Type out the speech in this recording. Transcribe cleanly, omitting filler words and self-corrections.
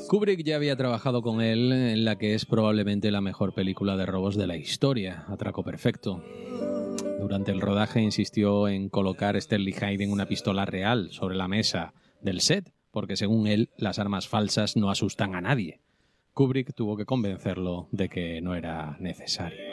Kubrick ya había trabajado con él en la que es probablemente la mejor película de robos de la historia, Atraco Perfecto. Durante el rodaje insistió en colocar Sterling Hayden una pistola real sobre la mesa del set, porque según él, las armas falsas no asustan a nadie. Kubrick tuvo que convencerlo de que no era necesario.